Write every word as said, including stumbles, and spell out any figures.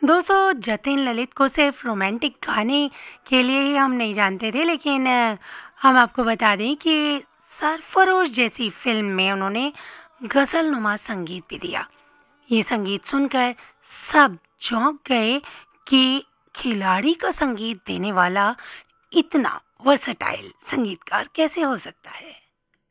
दोस्तों, जतिन ललित को सिर्फ रोमांटिक गाने के लिए ही हम नहीं जानते थे, लेकिन अ, हम आपको बता दें कि सरफरोश जैसी फिल्म में उन्होंने गज़लनुमा संगीत भी दिया। ये संगीत सुनकर सब चौंक गए कि खिलाड़ी का संगीत देने वाला इतना वर्सटाइल संगीतकार कैसे हो सकता है।